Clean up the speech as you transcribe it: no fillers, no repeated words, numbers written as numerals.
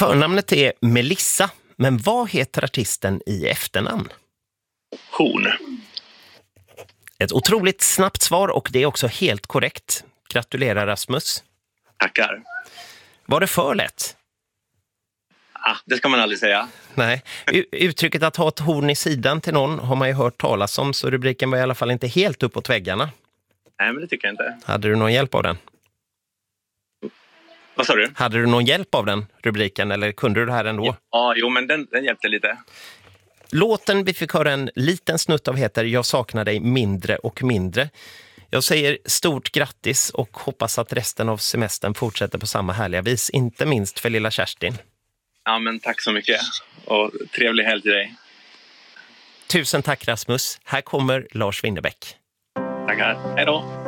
Förnamnet är Melissa, men vad heter artisten i efternamn? Horn. Ett otroligt snabbt svar och det är också helt korrekt. Gratulerar Rasmus. Tackar. Var det för lätt? Det ska man aldrig säga. Nej. Uttrycket att ha ett horn i sidan till någon har man ju hört talas om, så rubriken var i alla fall inte helt uppåt väggarna. Nej, men det tycker jag inte. Hade du någon hjälp av den? Vad sa du? Hade du någon hjälp av den rubriken eller kunde du det här ändå? Ja, jo, men den hjälpte lite. Låten vi fick höra en liten snutt av heter Jag saknar dig mindre och mindre. Jag säger stort grattis och hoppas att resten av semestern fortsätter på samma härliga vis, inte minst för lilla Kerstin. Ja, men tack så mycket och trevlig helg till dig. Tusen tack Rasmus. Här kommer Lars Winnerbäck. Tackar. Hej då.